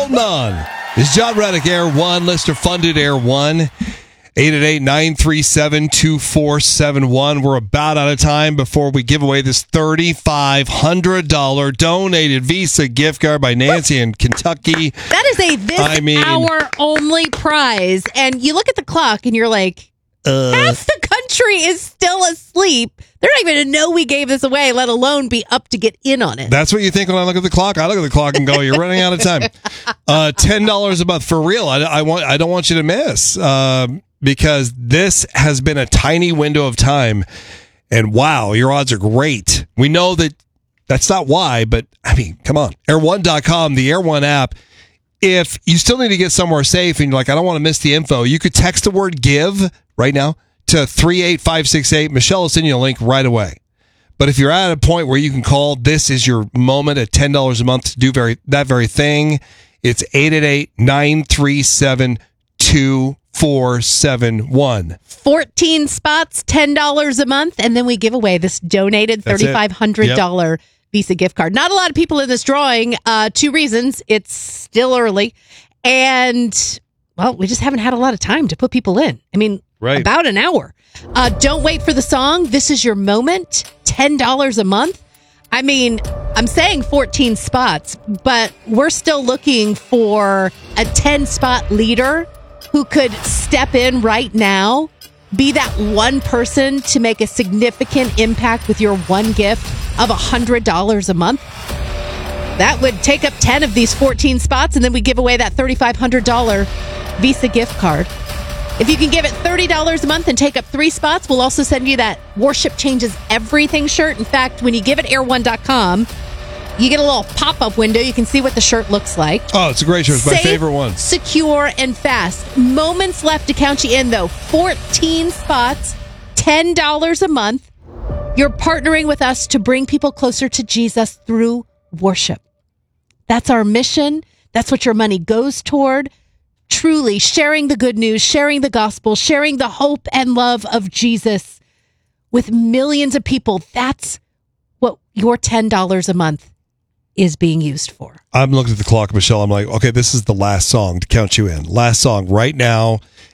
holding on. It's John Reddick, Air One, listener funded Air One. 888-937-2471. We're about out of time before we give away this $3,500 donated Visa gift card by Nancy in Kentucky. That is a hour only prize. And you look at the clock and you're like, half the country is still asleep. They're not even going to know we gave this away, let alone be up to get in on it. That's what you think when I look at the clock? I look at the clock and go, you're running out of time. $10 a month for real. I don't want you to miss. Because this has been a tiny window of time, and wow, your odds are great. We know that that's not why, but I mean, come on. Air1.com, the Air One app. If you still need to get somewhere safe and you're like, I don't want to miss the info, you could text the word give right now to 38568. Michelle will send you a link right away. But if you're at a point where you can call, this is your moment at $10 a month to do that very thing. It's 888-937-2471. 14 spots, $10 a month, and then we give away this donated $3,500 Visa gift card. Not a lot of people in this drawing. 2 reasons. It's still early, and, well, we just haven't had a lot of time to put people in. I mean, about an hour. Don't wait for the song. This is your moment. $10 a month. I mean, I'm saying 14 spots, but we're still looking for a 10-spot leader who could step in right now, be that one person to make a significant impact with your one gift of $100 a month. That would take up 10 of these 14 spots, and then we give away that $3,500 Visa gift card. If you can give it $30 a month and take up 3 spots, we'll also send you that Worship Changes Everything shirt. In fact, when you give it air1.com, you get a little pop-up window. You can see what the shirt looks like. Oh, it's a great shirt. It's my favorite one. Secure, and fast. Moments left to count you in, though. 14 spots, $10 a month. You're partnering with us to bring people closer to Jesus through worship. That's our mission. That's what your money goes toward. Truly sharing the good news, sharing the gospel, sharing the hope and love of Jesus with millions of people. That's what your $10 a month is being used for. I'm looking at the clock, Michelle. I'm like, okay, this is the last song to count you in. Last song right now.